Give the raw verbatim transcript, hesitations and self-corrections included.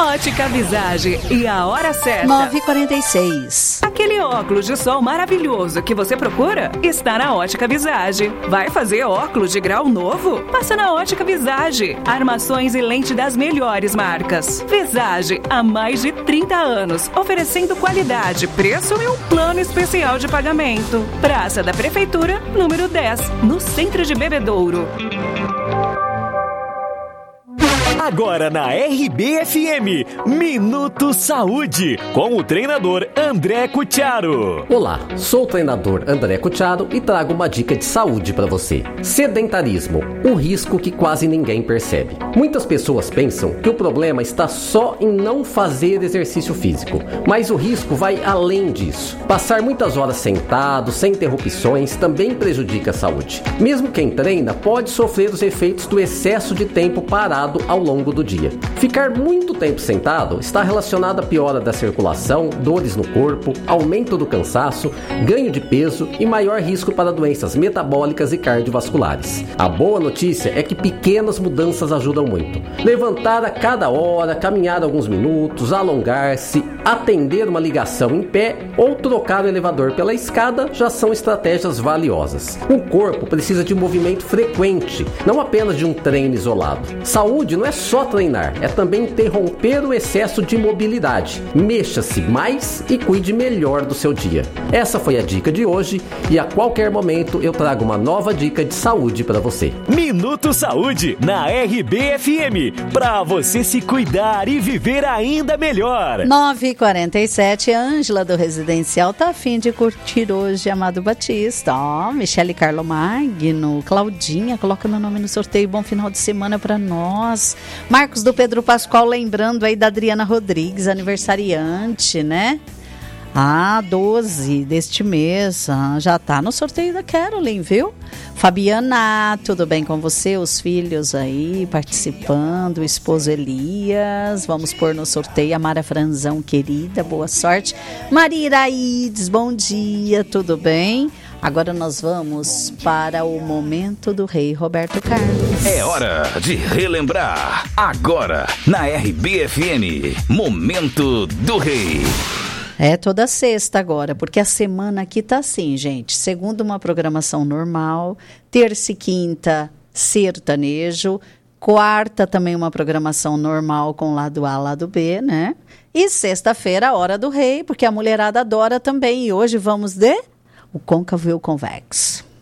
Ótica Visage e a hora certa. nove e quarenta e seis. Aquele óculos de sol maravilhoso que você procura está na Ótica Visage. Vai fazer óculos de grau novo? Passa na Ótica Visage. Armações e lente das melhores marcas. Visage, há mais de trinta anos, oferecendo qualidade, preço e um plano especial de pagamento. Praça da Prefeitura, número dez, no centro de Bebedouro. Agora na R B F M, Minuto Saúde, com o treinador André Cutiaro. Olá, sou o treinador André Cutiaro e trago uma dica de saúde para você. Sedentarismo, um risco que quase ninguém percebe. Muitas pessoas pensam que o problema está só em não fazer exercício físico, mas o risco vai além disso. Passar muitas horas sentado, sem interrupções, também prejudica a saúde. Mesmo quem treina pode sofrer os efeitos do excesso de tempo parado ao longo do dia. Ficar muito tempo sentado está relacionado à piora da circulação, dores no corpo, aumento do cansaço, ganho de peso e maior risco para doenças metabólicas e cardiovasculares. A boa notícia é que pequenas mudanças ajudam muito. Levantar a cada hora, caminhar alguns minutos, alongar-se, atender uma ligação em pé ou trocar o elevador pela escada já são estratégias valiosas. O corpo precisa de movimento frequente, não apenas de um treino isolado. Saúde não é só treinar, é também interromper o excesso de mobilidade. Mexa-se mais e cuide melhor do seu dia. Essa foi a dica de hoje e a qualquer momento eu trago uma nova dica de saúde para você. Minuto Saúde na R B F M, para você se cuidar e viver ainda melhor. nove e quarenta e sete, a Ângela do Residencial tá a fim de curtir hoje Amado Batista. Ó, oh, Michele Carlo Magno, Claudinha, coloca meu nome no sorteio. Bom final de semana para nós. Marcos do Pedro Pascoal, lembrando aí da Adriana Rodrigues, aniversariante, né? Ah, doze deste mês, ah, já tá no sorteio da Carolyn, viu? Fabiana, tudo bem com você? Os filhos aí participando, o esposo Elias, vamos pôr no sorteio a Mara Franzão, querida, boa sorte. Maria Iraides, bom dia, tudo bem? Agora nós vamos para o Momento do Rei Roberto Carlos. É hora de relembrar, agora na R B F M, Momento do Rei. É toda sexta agora, porque a semana aqui tá assim, gente. Segunda, uma programação normal. Terça e quinta, sertanejo. Quarta, também uma programação normal com lado A, lado B, né? E sexta-feira, a Hora do Rei, porque a mulherada adora também. E hoje vamos de o Côncavo e o Convexo.